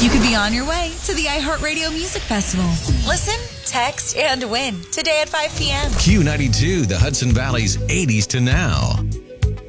You could be on your way to the iHeartRadio Music Festival. Listen, text, and win today at 5 p.m. Q92, the Hudson Valley's 80s to now.